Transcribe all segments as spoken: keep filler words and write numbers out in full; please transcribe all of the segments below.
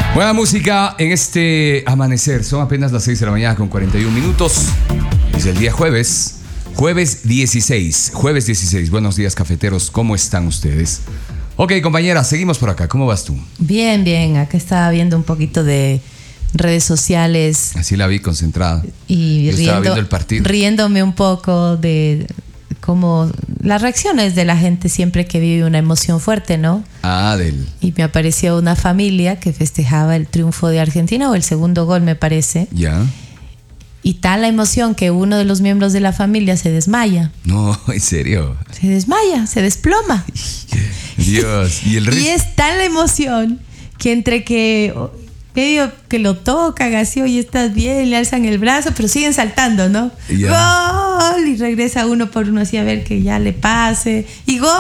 Buena música en este amanecer. Son apenas las seis de la mañana con cuarenta y un minutos. Es el día jueves. Jueves dieciséis. Jueves dieciséis. Buenos días, cafeteros. ¿Cómo están ustedes? Ok, compañera, seguimos por acá. ¿Cómo vas tú? Bien, bien. Acá estaba viendo un poquito de redes sociales. Así la vi concentrada. Y Yo riendo, estaba viendo el partido. riéndome un poco de cómo las reacciones de la gente siempre que vive una emoción fuerte, ¿no? Ah, del... Y me apareció una familia que festejaba el triunfo de Argentina, o el segundo gol, me parece. Ya. Y tal la emoción que uno de los miembros de la familia se desmaya. No, en serio. Se desmaya, se desploma. Dios. Y el resto. Y es tal la emoción que entre que medio que lo tocan así, oye, estás bien, le alzan el brazo, pero siguen saltando, ¿no? Yeah. ¡Gol! Y regresa uno por uno así a ver que ya le pase. ¡Y gol!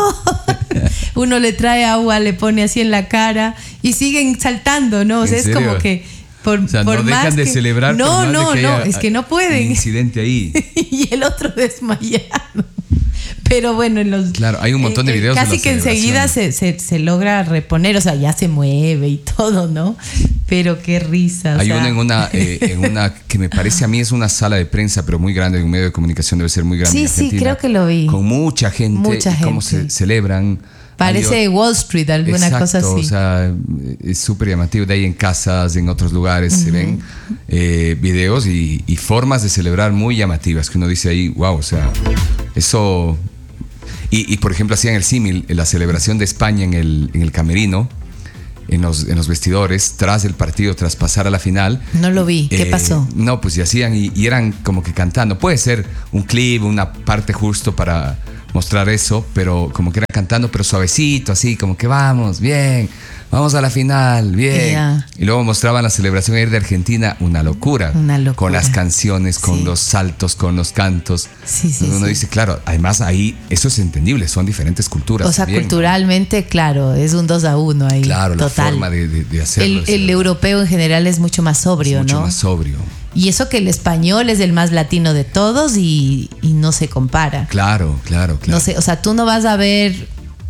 Uno le trae agua, le pone así en la cara y siguen saltando, ¿no? O sea, es serio? como que por, o sea, por no más dejan de que, celebrar. No, por más no, de que no, haya es que no pueden. Un incidente ahí. Y el otro desmayado. Pero bueno, en los, claro, hay un montón de videos. Eh, casi de que enseguida se, se, se logra reponer, o sea, ya se mueve y todo, ¿no? Pero qué risa. Hay o sea. uno en una, eh, en una que me parece a mí es una sala de prensa, pero muy grande, un medio de comunicación debe ser muy grande. Sí, Argentina, sí, creo que lo vi. Con mucha gente. Mucha y cómo gente. se celebran. Parece Hay, Wall Street, alguna exacto, cosa así. O sea, es súper llamativo. De ahí en casas, en otros lugares uh-huh. se ven eh, videos y, y formas de celebrar muy llamativas que uno dice ahí, wow, o sea, eso. Y, y por ejemplo, hacían el símil, la celebración de España en el, en el camerino, en los, en los vestidores, tras el partido, tras pasar a la final. No lo vi, ¿qué eh, pasó? No, pues y hacían, y, y eran como que cantando. Puede ser un clip, una parte justo para mostrar eso, pero como que eran cantando, pero suavecito, así, como que vamos, bien, vamos a la final, bien. Yeah. Y luego mostraban la celebración ayer de Argentina, una locura. Una locura. Con las canciones, con sí. los saltos, con los cantos. Sí, sí, uno sí. dice, claro, además ahí eso es entendible, son diferentes culturas. O sea, también, culturalmente, ¿no? Claro, es un dos a uno ahí. Claro, total. la forma de, de, de hacerlo. El, el europeo en general es mucho más sobrio, es mucho ¿no? más sobrio. Y eso que el español es el más latino de todos y, y no se compara. Claro, claro, claro. No sé, o sea, tú no vas a ver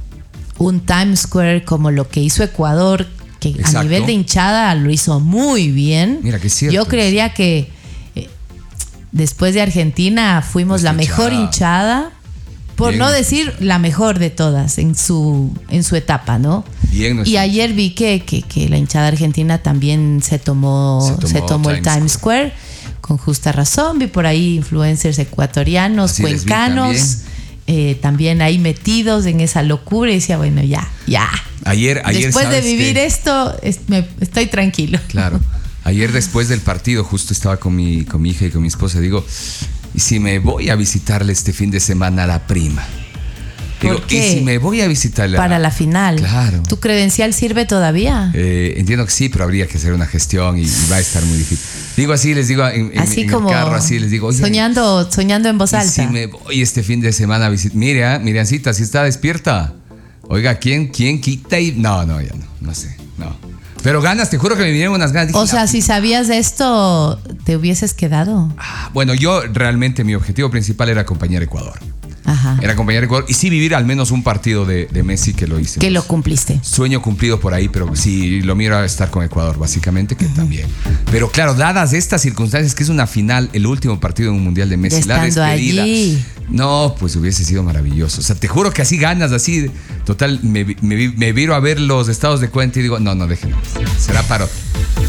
un Times Square como lo que hizo Ecuador, que Exacto. a nivel de hinchada lo hizo muy bien. Mira, que es cierto. Yo creería que eh, después de Argentina fuimos Nuestra la mejor hinchada, hinchada por bien. No decir la mejor de todas en su, en su etapa, ¿no? Bien, y ayer vi que, que, que la hinchada argentina también se tomó, se tomó, se tomó el Times Square. Square con justa razón. Vi por ahí influencers ecuatorianos, Así cuencanos, eh, también ahí metidos en esa locura y decía, bueno, ya, ya. Ayer, ayer después de vivir que... esto, es, me, estoy tranquilo. Claro. Ayer después del partido justo estaba con mi, con mi hija y con mi esposa. Digo, ¿y si me voy a visitarle este fin de semana a la prima? Digo, ¿por qué? ¿y si me voy a visitarle? Para la final. Claro. ¿Tu credencial sirve todavía? Eh, entiendo que sí, pero habría que hacer una gestión y, y va a estar muy difícil. Digo así, les digo en, en, así en como el carro, así les digo. Soñando, soñando en voz alta. Si me voy este fin de semana a visitar. Mire, ¿eh? Miriancita, si está despierta. Oiga, ¿quién, quién quita? Y... No, no, ya no, no sé, no. Pero ganas, te juro que me vinieron unas ganas. Dije, o sea, no. Si sabías de esto, ¿te hubieses quedado? Ah, bueno, yo realmente mi objetivo principal era acompañar a Ecuador. Ajá. Era acompañar a Ecuador y sí vivir al menos un partido de, de Messi que lo hice. Que lo cumpliste. Sueño cumplido por ahí, pero sí, lo mío era estar con Ecuador, básicamente, que uh-huh. también. Pero claro, dadas estas circunstancias, que es una final, el último partido en un mundial de Messi, de la despedida. Allí. No, pues hubiese sido maravilloso. O sea, te juro que así ganas, así. Total, me, me, me viro a ver los estados de cuenta y digo, no, no, déjenlo. Será para otro.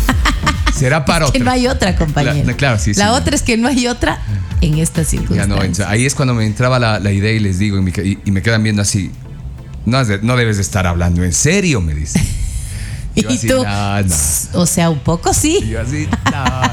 Será para es que otro. no hay otra, compañero. La, claro, sí, sí. La otra es que no hay otra en estas circunstancias. Ya no, ahí es cuando me entraba la, la idea y les digo, y me, y, y me quedan viendo así. No, no debes de estar hablando en serio, me dicen. Y yo así, tú, no, no. O sea, un poco sí. Y yo así, no.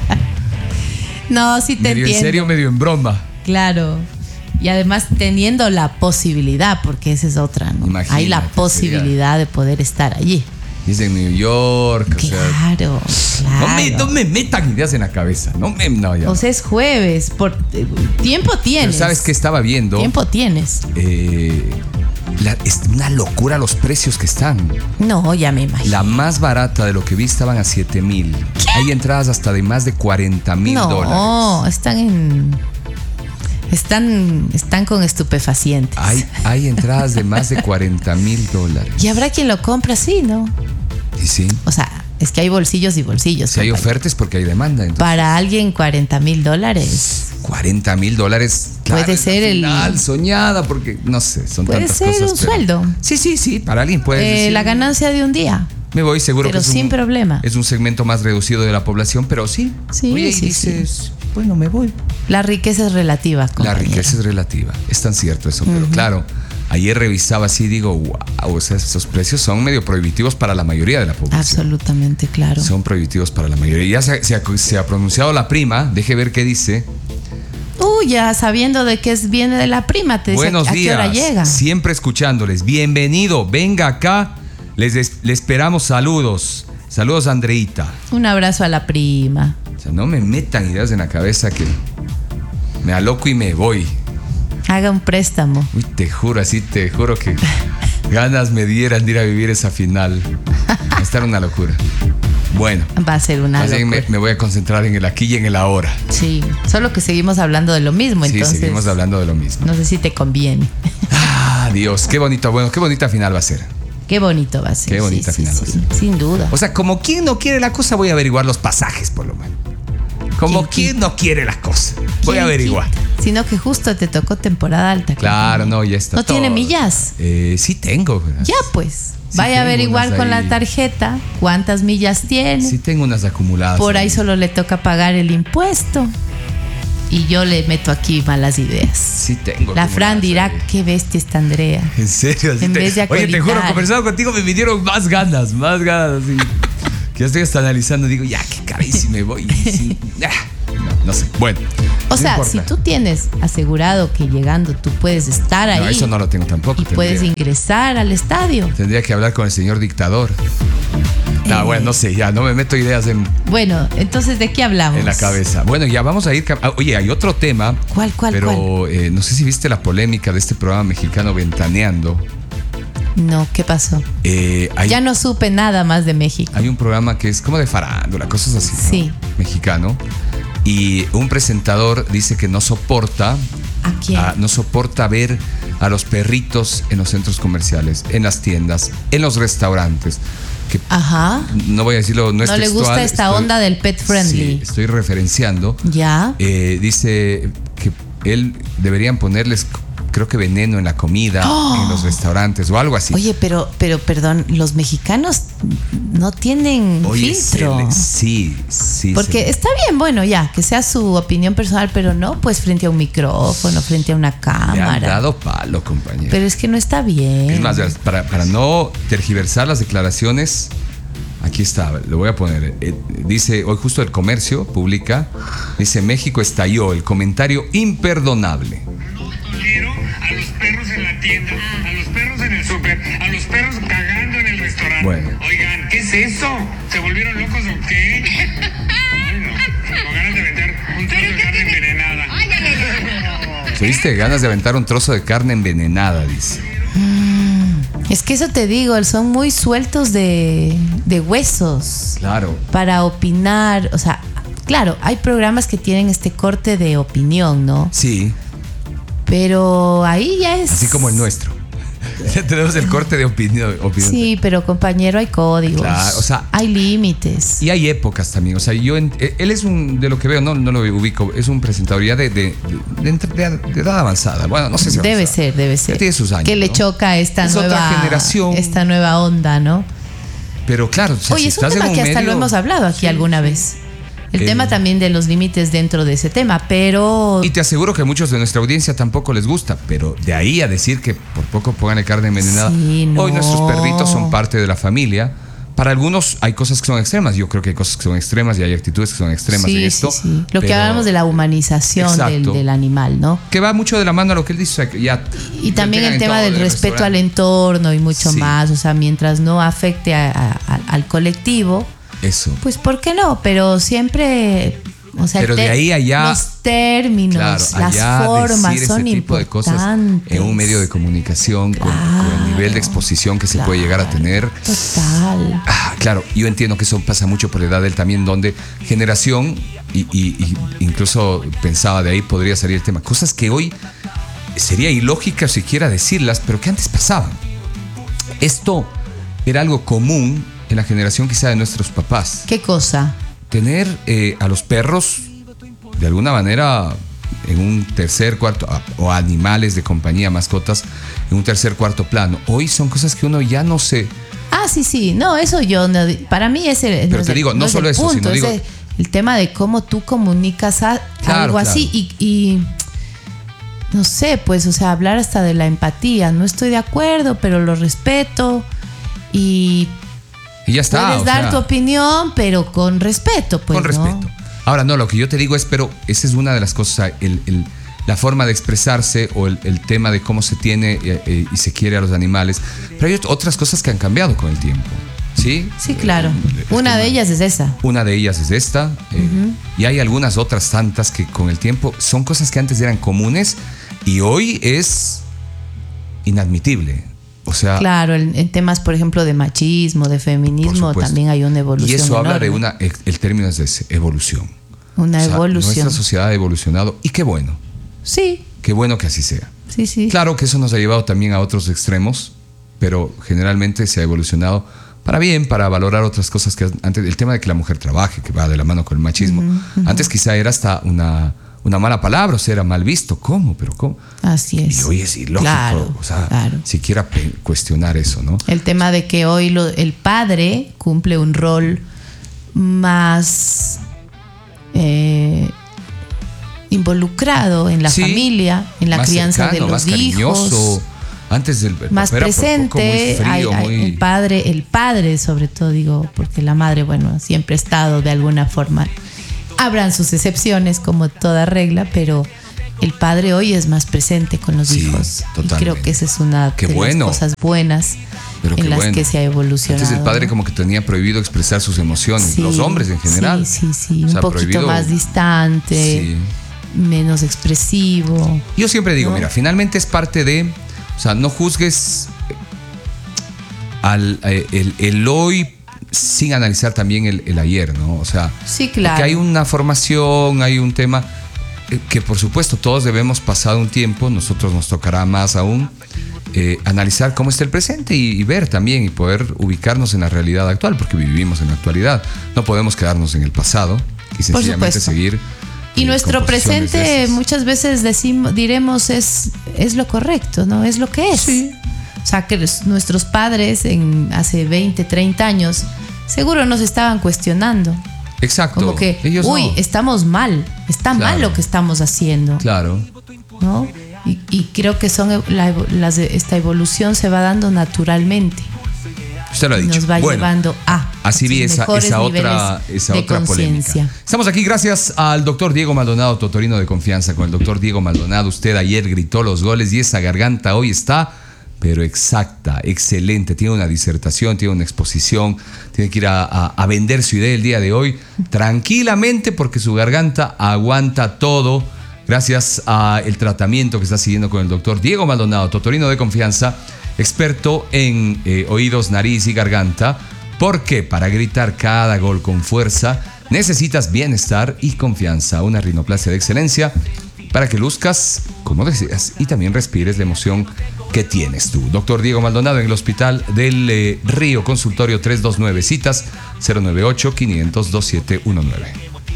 No, sí te medio entiendo. En serio, medio en broma. Claro. Y además teniendo la posibilidad, porque esa es otra, ¿no? Imagínate, hay la posibilidad sería. De poder estar allí. Es en New York. Claro, o sea, claro. No me, no me metan ideas en la cabeza. No me, no, ya o sea, es jueves. Por, tiempo tienes. Pero ¿sabes qué estaba viendo? Tiempo tienes. Eh, la, es una locura los precios que están. No, ya me imagino. La más barata de lo que vi estaban a siete mil. Hay entradas hasta de más de cuarenta mil no, dólares. No, están en... Están, están con estupefacientes. Hay, hay entradas de más de cuarenta mil dólares. Y habrá quien lo compra así, ¿no? Sí, sí. O sea, Es que hay bolsillos y bolsillos. Si hay ofertas porque hay demanda. Entonces. Para alguien cuarenta mil dólares. cuarenta mil dólares. Claro, puede ser el... final, soñada, porque no sé, son puede tantas ser cosas. un pero, sueldo. Sí, sí, sí, para alguien puede eh, decir. La ganancia de un día. Me voy, seguro pero que es sin un, problema. Es un segmento más reducido de la población, pero sí. Sí, Oye, sí, y dices, sí. bueno, me voy. La riqueza es relativa. La riqueza es relativa. Es tan cierto eso, uh-huh. Pero claro, ayer revisaba así y digo, wow, o sea, esos precios son medio prohibitivos para la mayoría de la población. Absolutamente, claro. Son prohibitivos para la mayoría. Ya se, se, ha, se ha pronunciado la prima, deje ver qué dice. Uy, uh, ya sabiendo de que es, viene de la prima, te dice buenos a días, qué hora llega. Siempre escuchándoles. Bienvenido, venga acá. Les, les, les esperamos saludos. Saludos, Andreita. Un abrazo a la prima. O sea, no me metan ideas en la cabeza que me aloco y me voy. Haga un préstamo. Uy, te juro, así te juro que ganas me dieran de ir a vivir esa final. Va a estar una locura. Bueno. Va a ser una así locura. Me, me voy a concentrar en el aquí y en el ahora. Sí, solo que seguimos hablando de lo mismo, sí, entonces. Sí, seguimos hablando de lo mismo. No sé si te conviene. Ah, Dios, qué bonito, bueno, qué bonita final va a ser. Qué bonito va a ser. Qué bonita sí, final sí, va a sí, ser. sin duda. O sea, como quien no quiere la cosa, voy a averiguar los pasajes, por lo menos. Como quien no quiere la cosa, voy a averiguar. Quita? Sino que justo te tocó temporada alta. Claro, no, ya está. ¿No todo. tiene millas? Eh, sí tengo. ¿verdad? Ya pues. Sí, vaya a averiguar con ahí. La tarjeta cuántas millas tiene. Sí tengo unas acumuladas. Por ahí, ahí solo le toca pagar el impuesto. Y yo le meto aquí malas ideas. Sí tengo. La Fran dirá, ahí. Qué bestia está Andrea. En serio. En te, vez de oye, te juro, acolitar. conversando contigo me vinieron más ganas, más ganas. Así. Que ya estoy hasta analizando, digo, ya, qué carísimo me voy. Sí, ya. No, no sé. Bueno. O no sea, importa. si tú tienes asegurado que llegando tú puedes estar ahí. No, eso no lo tengo tampoco. Y tendría, puedes ingresar al estadio. Tendría que hablar con el señor dictador. No, eh, bueno, no sé, ya no me meto ideas en. Bueno, entonces, ¿de qué hablamos? En la cabeza. Bueno, ya vamos a ir. Oye, hay otro tema. ¿Cuál, cuál, pero, cuál? Pero eh, no sé si viste la polémica de este programa mexicano Ventaneando. No, ¿qué pasó? Eh, hay, ya no supe nada más de México. Hay un programa que es como de farándula, cosas así. Sí. ¿no? Mexicano. Y un presentador dice que no soporta. ¿A quién? A, no soporta ver a los perritos en los centros comerciales, en las tiendas, en los restaurantes. Que Ajá. No voy a decirlo, no es No textual, le gusta esta estoy, onda del pet friendly. Sí, estoy referenciando. Ya. Eh, dice que él deberían ponerles, creo que veneno en la comida, oh. en los restaurantes o algo así. Oye, pero, pero perdón, los mexicanos no tienen Oye, filtro. Le, sí, sí. Porque está bien, bueno, ya, que sea su opinión personal, pero no pues frente a un micrófono, frente a una cámara. Le han dado palo, compañero. Pero es que no está bien. Es más, para, para no tergiversar las declaraciones, aquí está, lo voy a poner. Eh, dice, hoy justo El Comercio publica, dice, México estalló, el comentario imperdonable. A los perros en la tienda, a los perros en el súper, a los perros cagando en el restaurante. Bueno. Oigan, ¿qué es eso? ¿Se volvieron locos o qué? Ay, no. Con ganas de vender un trozo de carne envenenada. ¿Viste? Ganas de aventar un trozo de carne envenenada, dice. Mm, es que eso te digo, son muy sueltos de, de huesos. Claro. Para opinar, o sea, claro, hay programas que tienen este corte de opinión, ¿no? Sí. Pero ahí ya es... Así como el nuestro. Tenemos el corte de opinión, opinión. Sí, pero compañero, hay códigos. Claro, o sea, hay límites. Y hay épocas también. O sea, yo él es un, de lo que veo, no, no lo ubico, es un presentador ya de, de, de, de, de edad avanzada. Bueno, no sé si Debe avanzada. ser, debe ser. Ya tiene sus años. Que le ¿no? choca esta es nueva otra generación. Esta nueva onda, ¿no? Pero claro, o sea, oye, si es un estás tema en un que hasta medio, lo hemos hablado aquí sí, alguna sí. vez. El eh, tema también de los límites dentro de ese tema, pero... Y te aseguro que a muchos de nuestra audiencia tampoco les gusta, pero de ahí a decir que por poco pongan carne envenenada. Sí, no. Hoy nuestros perritos son parte de la familia. Para algunos hay cosas que son extremas. Yo creo que hay cosas que son extremas y hay actitudes que son extremas sí, en esto. Sí, sí. Lo pero, que hablamos de la humanización del, del animal, ¿no? Que va mucho de la mano a lo que él dice. O sea, ya, y ya también el tema del respeto al entorno y mucho sí. más. O sea, mientras no afecte a, a, a, al colectivo. Eso. Pues, ¿por qué no? Pero siempre... O sea, pero de ahí allá, los términos, claro, las allá formas decir son ese tipo de cosas en un medio de comunicación claro. con, con el nivel de exposición que claro. se puede llegar a tener. Total. Ah, claro, yo entiendo que eso pasa mucho por la edad de él también, donde generación, y, y, y incluso pensaba de ahí podría salir el tema, cosas que hoy sería ilógica siquiera decirlas, pero que antes pasaban. Esto era algo común en la generación quizá de nuestros papás. ¿Qué cosa? Tener eh, a los perros, de alguna manera, en un tercer, cuarto, o animales de compañía, mascotas, en un tercer, cuarto plano. Hoy son cosas que uno ya no se... Ah, sí, sí. No, eso yo, no, para mí es el... Pero no te es digo, el, no, no solo es el eso, punto, sino digo... el, el tema de cómo tú comunicas a, Claro, algo claro. así y, y... No sé, pues, o sea, hablar hasta de la empatía. No estoy de acuerdo, pero lo respeto y... Y ya está. Puedes o dar sea, tu opinión, pero con respeto, pues, con ¿no? respeto. Ahora, no, lo que yo te digo es, pero esa es una de las cosas, el, el, la forma de expresarse o el, el tema de cómo se tiene eh, eh, y se quiere a los animales. Pero hay otras cosas que han cambiado con el tiempo, ¿sí? Sí, claro. Eh, el Una tema- de ellas es esa. Una de ellas es esta, eh, Ujú. y hay algunas otras tantas que con el tiempo son cosas que antes eran comunes y hoy es inadmitible. O sea, Claro, en, en temas, por ejemplo, de machismo, de por feminismo, supuesto. también hay una evolución. Y eso habla enorme. de una, el término es de ese, evolución. Una O sea, evolución. nuestra sociedad ha evolucionado y qué bueno, Sí, qué bueno que así sea. sí, sí. Claro que eso nos ha llevado también a otros extremos, pero generalmente se ha evolucionado para bien, para valorar otras cosas que antes, el tema de que la mujer trabaje, que va de la mano con el machismo. Ujú, ujú. Antes quizá era hasta una, una mala palabra, o sea, era mal visto. ¿Cómo? ¿Pero cómo? Así es. Y hoy es ilógico, Claro, o sea, claro. siquiera pe- cuestionar eso, ¿no? El tema de que hoy lo- el padre cumple un rol más eh, involucrado en la Sí, familia, en la más crianza cercano, de los más cariñoso. hijos. Antes del el Más papá era por poco presente, muy frío, hay- hay- muy- el padre, el padre sobre todo digo, porque la madre, bueno, siempre ha estado de alguna forma. Habrán sus excepciones como toda regla, pero el padre hoy es más presente con los Sí, hijos. Y totalmente. creo que esa es una Qué de bueno. las cosas buenas Pero en qué las bueno. que se ha evolucionado. Antes el padre ¿no? como que tenía prohibido expresar sus emociones, Sí, los hombres en general. Sí, sí, sí, O sea, un poquito prohibido- más distante, Sí. menos expresivo. Yo siempre digo, ¿no? mira, finalmente es parte de, o sea, no juzgues al, eh, el, el hoy sin analizar también el, el ayer, ¿no? O sea, Sí, claro. porque hay una formación, hay un tema eh, que por supuesto todos debemos pasar un tiempo, nosotros nos tocará más aún, eh, analizar cómo está el presente y, y ver también y poder ubicarnos en la realidad actual, porque vivimos en la actualidad. No podemos quedarnos en el pasado y sencillamente supuesto. seguir. Y eh, nuestro con posiciones de presente esas. muchas veces decimos, diremos es, es lo correcto, ¿no? Es lo que es. Sí. O sea, que los- nuestros padres en hace veinte, treinta años seguro nos estaban cuestionando. Exacto. Como que, Ellos uy, no. estamos mal, está mal Claro. lo que estamos haciendo, Claro. ¿no? Y, y creo que son ev- la evo- las de- esta evolución se va dando naturalmente. Usted lo ha dicho. Nos va Bueno, llevando a así vi sus esa, mejores esa otra, niveles esa de otra polémica. conciencia. Estamos aquí gracias al doctor Diego Maldonado, Totorino de confianza. Con el doctor Diego Maldonado, usted ayer gritó los goles y esa garganta hoy está, pero exacta, excelente. Tiene una disertación, tiene una exposición, tiene que ir a, a, a vender su idea el día de hoy tranquilamente porque su garganta aguanta todo. Gracias al tratamiento que está siguiendo con el doctor Diego Maldonado, Totorino de confianza, experto en eh, oídos, nariz y garganta, porque para gritar cada gol con fuerza necesitas bienestar y confianza, una rinoplastia de excelencia para que luzcas como deseas y también respires la emoción que tienes tú. Doctor Diego Maldonado en el Hospital del eh, Río, consultorio tres dos nueve, citas cero nueve ocho, quinientos, veintisiete diecinueve.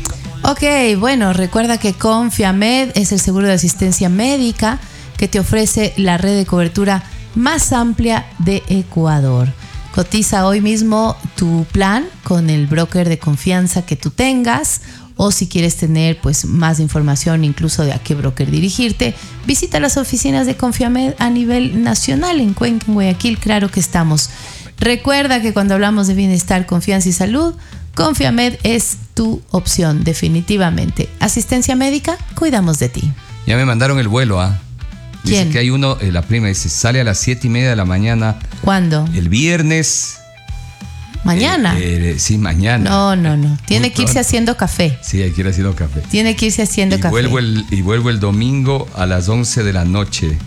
Ok, bueno, recuerda que Confiamed es el seguro de asistencia médica que te ofrece la red de cobertura más amplia de Ecuador. Cotiza hoy mismo tu plan con el broker de confianza que tú tengas, o si quieres tener pues más información incluso de a qué broker dirigirte, visita las oficinas de Confiamed a nivel nacional en Cuenca, en Guayaquil, claro que estamos. Recuerda que cuando hablamos de bienestar, confianza y salud, Confiamed es tu opción, definitivamente. Asistencia médica, cuidamos de ti. Ya me mandaron el vuelo, ¿ah? Dice ¿Quién? que hay uno, eh, la prima dice, sale a las siete y media de la mañana ¿Cuándo? el viernes. ¿Mañana? Eh, eh, sí, mañana. No, no, no. Tiene Muy que irse pronto. haciendo café. Sí, hay que ir haciendo café. Tiene que irse haciendo y café. Vuelvo el, y vuelvo el domingo a las once de la noche.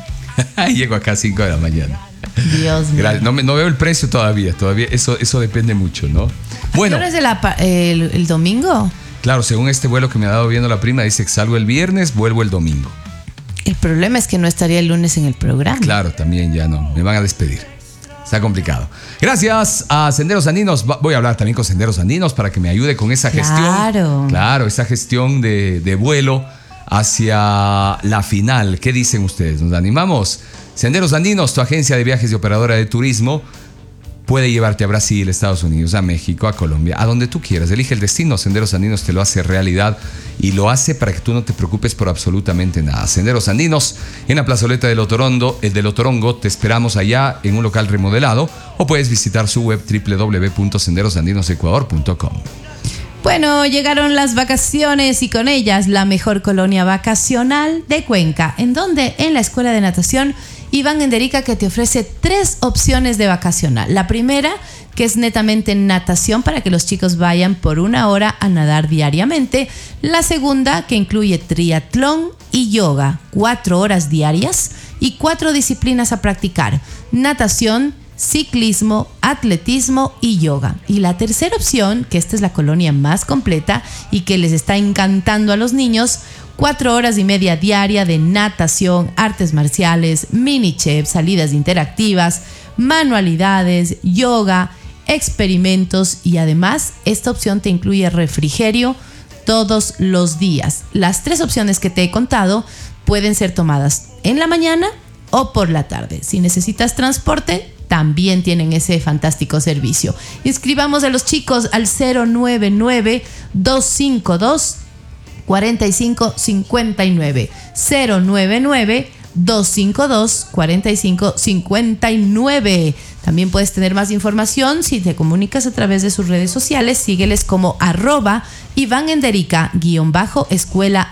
Llego acá a cinco de la mañana. Dios mío. Gracias. No, me- no veo el precio todavía. Todavía eso, eso depende mucho, ¿no? Bueno, ¿Qué hora es de la pa- el, el domingo? claro, según este vuelo que me ha dado viendo la prima, dice que salgo el viernes, vuelvo el domingo. El problema es que no estaría el lunes en el programa. Claro, también ya no. Me van a despedir. Está complicado. Gracias a Senderos Andinos. Voy a hablar también con Senderos Andinos para que me ayude con esa gestión. Claro. Claro, esa gestión de, de vuelo hacia la final. ¿Qué dicen ustedes? ¿Nos animamos? Senderos Andinos, tu agencia de viajes y operadora de turismo, puede llevarte a Brasil, Estados Unidos, a México, a Colombia, a donde tú quieras. Elige el destino. Senderos Andinos te lo hace realidad y lo hace para que tú no te preocupes por absolutamente nada. Senderos Andinos en la plazoleta del Otorongo, el del Otorongo. Te esperamos allá en un local remodelado o puedes visitar su web doble u doble u doble u punto senderos andinos ecuador punto com. Bueno, llegaron las vacaciones y con ellas la mejor colonia vacacional de Cuenca. ¿En donde? En la Escuela de Natación Iván Enderica, que te ofrece tres opciones de vacacional. La primera, que es netamente natación para que los chicos vayan por una hora a nadar diariamente. La segunda, que incluye triatlón y yoga, cuatro horas diarias y cuatro disciplinas a practicar: natación, ciclismo, atletismo y yoga. Y la tercera opción, que esta es la colonia más completa y que les está encantando a los niños: cuatro horas y media diaria de natación, artes marciales, mini chef, salidas interactivas, manualidades, yoga, experimentos, y además esta opción te incluye refrigerio todos los días. Las tres opciones que te he contado pueden ser tomadas en la mañana o por la tarde. Si necesitas transporte, también tienen ese fantástico servicio. Inscribamos a los chicos al cero nueve nueve, dos cinco dos, cuatro cinco cinco nueve. cero nueve nueve, dos cinco dos, cuatro cinco cinco nueve. También puedes tener más información si te comunicas a través de sus redes sociales. Sígueles como arroba Iván Enderica guión bajo escuela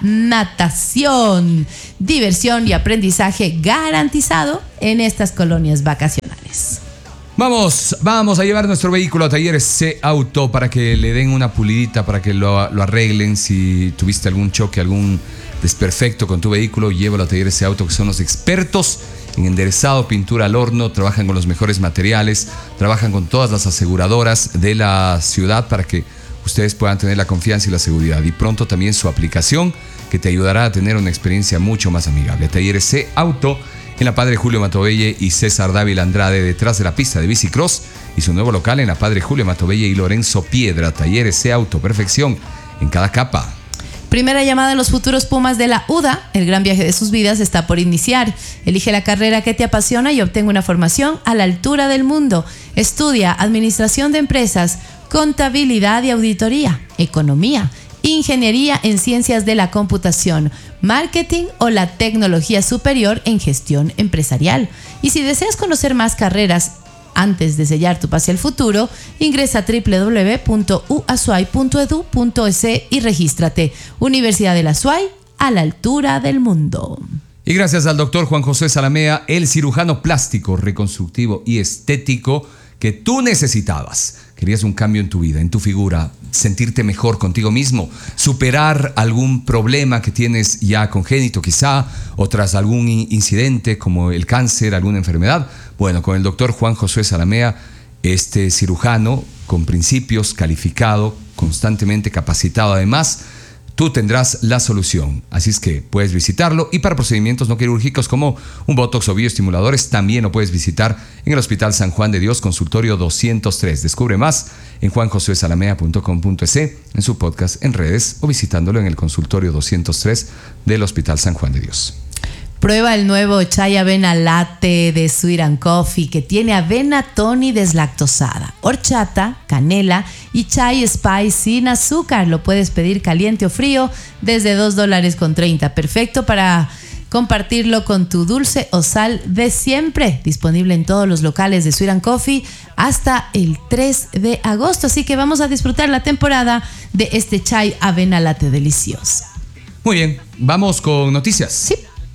natación. Diversión y aprendizaje garantizado en estas colonias vacacionales. Vamos, vamos a llevar nuestro vehículo a Talleres C Auto para que le den una pulidita, para que lo, lo arreglen. Si tuviste algún choque, algún desperfecto con tu vehículo, llévalo a Talleres C Auto, que son los expertos en enderezado, pintura al horno. Trabajan con los mejores materiales, trabajan con todas las aseguradoras de la ciudad para que ustedes puedan tener la confianza y la seguridad. Y pronto también su aplicación, que te ayudará a tener una experiencia mucho más amigable. Talleres C Auto en la Padre Julio Matovelle y César Dávila Andrade, detrás de la pista de bicicross, y su nuevo local en la Padre Julio Matovelle y Lorenzo Piedra. Talleres C Auto, perfección en cada capa. Primera llamada a los futuros Pumas de la U D A. El gran viaje de sus vidas está por iniciar. Elige la carrera que te apasiona y obtenga una formación a la altura del mundo. Estudia Administración de Empresas, Contabilidad y Auditoría, Economía, Ingeniería en Ciencias de la Computación, Marketing o la Tecnología Superior en Gestión Empresarial. Y si deseas conocer más carreras antes de sellar tu pase al futuro, ingresa a doble u doble u doble u punto u a s u a i punto e d u punto e s y regístrate. Universidad de la S U A I, a la altura del mundo. Y gracias al doctor Juan José Zalamea, el cirujano plástico, reconstructivo y estético que tú necesitabas. Querías un cambio en tu vida, en tu figura, sentirte mejor contigo mismo, superar algún problema que tienes ya congénito quizá, o tras algún incidente como el cáncer, alguna enfermedad. Bueno, con el doctor Juan José Zalamea, este cirujano con principios, calificado, constantemente capacitado además, tú tendrás la solución. Así es que puedes visitarlo, y para procedimientos no quirúrgicos como un botox o bioestimuladores también lo puedes visitar en el Hospital San Juan de Dios, consultorio doscientos tres. Descubre más en juan josé zalamea punto com punto e s, en su podcast, en redes, o visitándolo en el consultorio doscientos tres del Hospital San Juan de Dios. Prueba el nuevo chai avena latte de Sweet and Coffee, que tiene avena tony deslactosada, horchata, canela y chai spice sin azúcar. Lo puedes pedir caliente o frío desde dos dólares con treinta. Perfecto para compartirlo con tu dulce o sal de siempre. Disponible en todos los locales de Sweet and Coffee hasta el tres de agosto. Así que vamos a disfrutar la temporada de este chai avena latte delicioso. Muy bien, vamos con noticias. Sí.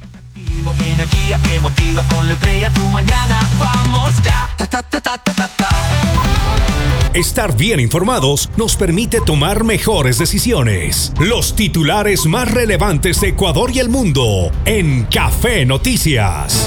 Energía que motiva con la estrella tu mañana. Vamos ya. Ta, ta, ta, ta, ta, ta. Estar bien informados nos permite tomar mejores decisiones. Los titulares más relevantes de Ecuador y el mundo en Café Noticias.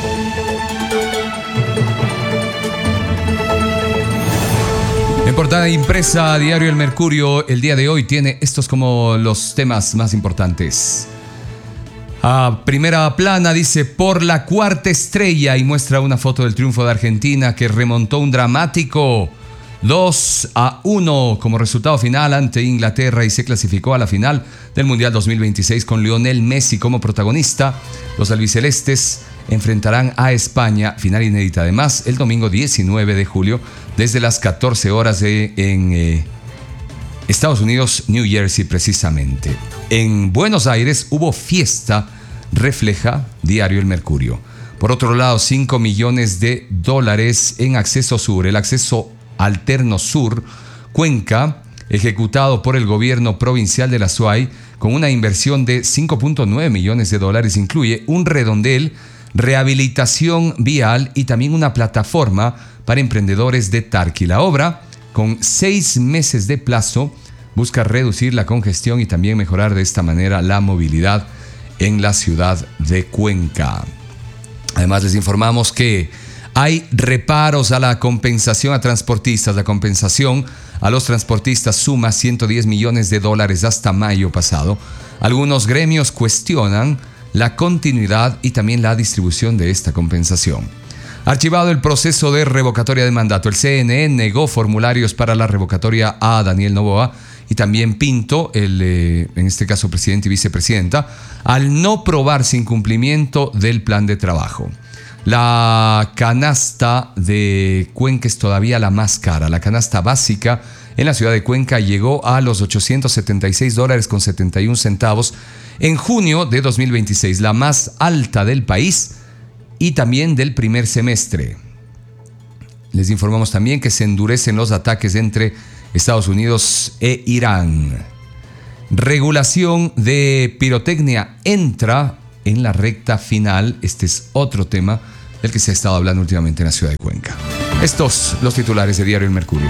En portada impresa, Diario El Mercurio, el día de hoy tiene estos como los temas más importantes. A primera plana dice por la cuarta estrella y muestra una foto del triunfo de Argentina que remontó un dramático dos a uno como resultado final ante Inglaterra y se clasificó a la final del Mundial dos mil veintiséis con Lionel Messi como protagonista. Los albicelestes enfrentarán a España, final inédita además, el domingo diecinueve de julio desde las catorce horas de, en eh, Estados Unidos, New Jersey precisamente. En Buenos Aires hubo fiesta, refleja Diario El Mercurio. Por otro lado, cinco millones de dólares en Acceso Sur, el acceso Alterno Sur, Cuenca, ejecutado por el gobierno provincial de la S U A Y con una inversión de cinco punto nueve millones de dólares, incluye un redondel, rehabilitación vial y también una plataforma para emprendedores de Tarqui. La obra, con seis meses de plazo, busca reducir la congestión y también mejorar de esta manera la movilidad en la ciudad de Cuenca. Además, les informamos que hay reparos a la compensación a transportistas. La compensación a los transportistas suma ciento diez millones de dólares hasta mayo pasado. Algunos gremios cuestionan la continuidad y también la distribución de esta compensación. Archivado el proceso de revocatoria de mandato, el C N E negó formularios para la revocatoria a Daniel Noboa y también Pinto, el, eh, en este caso presidente y vicepresidenta, al no probarse incumplimiento del plan de trabajo. La canasta de Cuenca es todavía la más cara. La canasta básica en la ciudad de Cuenca llegó a los ochocientos setenta y seis dólares con setenta y un centavos en junio de dos mil veintiséis, la más alta del país y también del primer semestre. Les informamos también que se endurecen los ataques entre Estados Unidos e Irán. Regulación de pirotecnia entra en la recta final. Este es otro tema del que se ha estado hablando últimamente en la ciudad de Cuenca. Estos los titulares de Diario El Mercurio.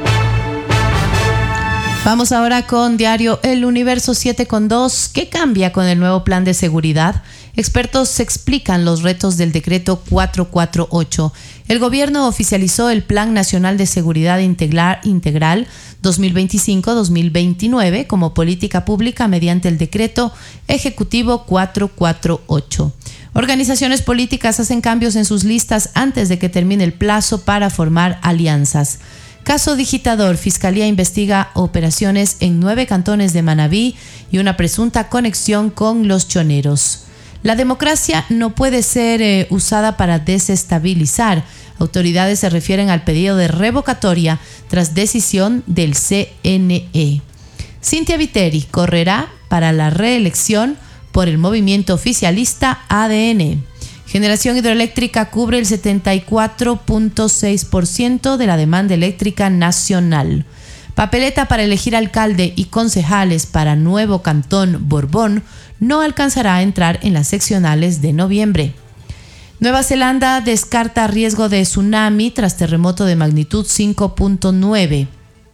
Vamos ahora con Diario El Universo siete con dos. ¿Qué cambia con el nuevo plan de seguridad? Expertos explican los retos del decreto cuatrocientos cuarenta y ocho. El gobierno oficializó el Plan Nacional de Seguridad Integral, Integral dos mil veinticinco a dos mil veintinueve como política pública mediante el decreto ejecutivo cuatrocientos cuarenta y ocho. Organizaciones políticas hacen cambios en sus listas antes de que termine el plazo para formar alianzas. Caso Digitador, Fiscalía investiga operaciones en nueve cantones de Manabí y una presunta conexión con los choneros. La democracia no puede ser eh, usada para desestabilizar. Autoridades se refieren al pedido de revocatoria tras decisión del C N E. Cintia Viteri correrá para la reelección por el movimiento oficialista A D N. Generación hidroeléctrica cubre el setenta y cuatro punto seis por ciento de la demanda eléctrica nacional. Papeleta para elegir alcalde y concejales para nuevo cantón Borbón no alcanzará a entrar en las seccionales de noviembre. Nueva Zelanda descarta riesgo de tsunami tras terremoto de magnitud cinco punto nueve.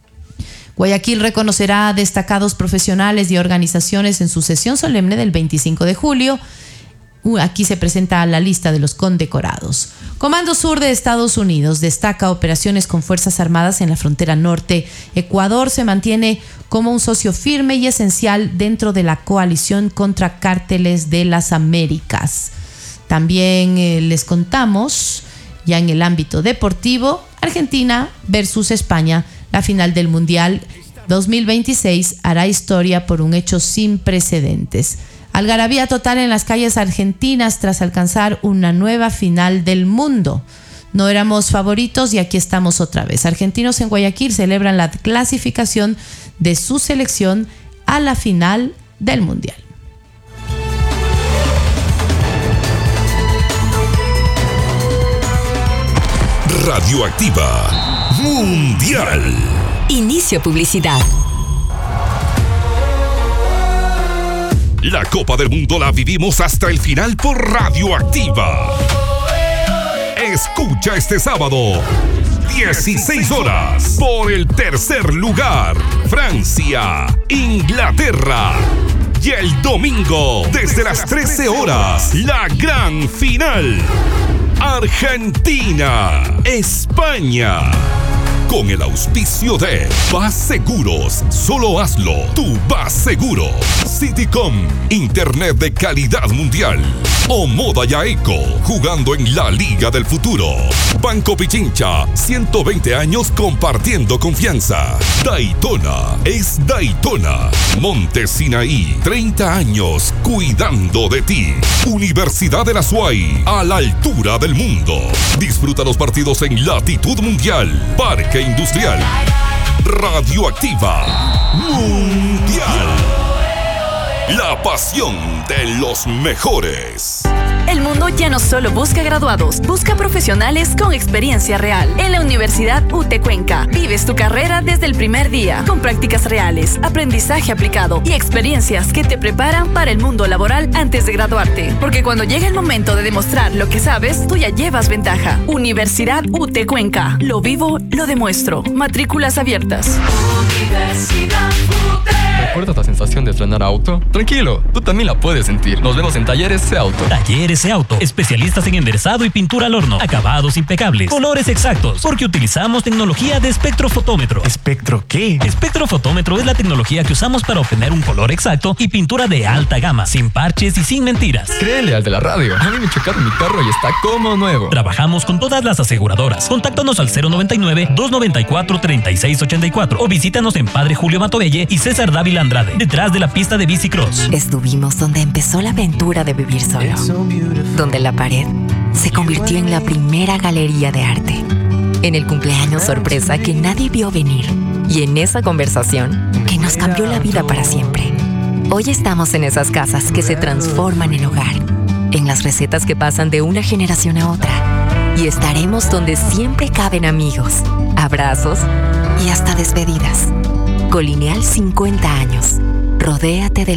Guayaquil reconocerá a destacados profesionales y organizaciones en su sesión solemne del veinticinco de julio. Aquí se presenta la lista de los condecorados. Comando Sur de Estados Unidos destaca operaciones con Fuerzas Armadas en la frontera norte. Ecuador se mantiene como un socio firme y esencial dentro de la coalición contra cárteles de las Américas. También eh, les contamos, ya en el ámbito deportivo, Argentina versus España, la final del Mundial dos mil veintiséis hará historia por un hecho sin precedentes. Algarabía total en las calles argentinas tras alcanzar una nueva final del mundo. No éramos favoritos y aquí estamos otra vez. Argentinos en Guayaquil celebran la clasificación de su selección a la final del Mundial. Radioactiva Mundial. Inicio publicidad. La Copa del Mundo la vivimos hasta el final por Radioactiva. Escucha este sábado, dieciséis horas, por el tercer lugar, Francia, Inglaterra. Y el domingo, desde las trece horas, la gran final, Argentina, España. con el auspicio de Vas Seguros. Solo hazlo, tú vas seguro. Citycom, internet de calidad mundial. O Moda Yaeco, jugando en la Liga del Futuro. Banco Pichincha, ciento veinte años compartiendo confianza. Daytona es Daytona. Monte Sinaí, treinta años cuidando de ti. Universidad de la SUAY, a la altura del mundo. Disfruta los partidos en latitud mundial. Parque Industrial. Radioactiva Mundial. La pasión de los mejores. El mundo ya no solo busca graduados, busca profesionales con experiencia real. En la Universidad U T Cuenca, vives tu carrera desde el primer día, con prácticas reales, aprendizaje aplicado y experiencias que te preparan para el mundo laboral antes de graduarte. Porque cuando llega el momento de demostrar lo que sabes, tú ya llevas ventaja. Universidad U T Cuenca. Lo vivo, lo demuestro. Matrículas abiertas. Universidad U T. ¿Recuerdas la sensación de estrenar auto? Tranquilo, tú también la puedes sentir. Nos vemos en Talleres C Auto. Talleres C Auto, especialistas en enderezado y pintura al horno. Acabados impecables, colores exactos, porque utilizamos tecnología de espectrofotómetro. ¿Espectro qué? Espectrofotómetro es la tecnología que usamos para obtener un color exacto y pintura de alta gama, sin parches y sin mentiras. Créele al de la radio. A mí me chocaron mi carro y está como nuevo. Trabajamos con todas las aseguradoras. Contáctanos al cero noventa y nueve, dos noventa y cuatro, treinta y seis ochenta y cuatro o visítanos en Padre Julio Matobelle y César Dávila Andrade, detrás de la pista de bicicross. Estuvimos donde empezó la aventura de vivir solo, donde la pared se convirtió en la primera galería de arte, en el cumpleaños sorpresa que nadie vio venir y en esa conversación que nos cambió la vida para siempre. Hoy estamos en esas casas que se transforman en hogar, en las recetas que pasan de una generación a otra, y estaremos donde siempre caben amigos, abrazos y hasta despedidas. Colineal cincuenta años. Rodéate de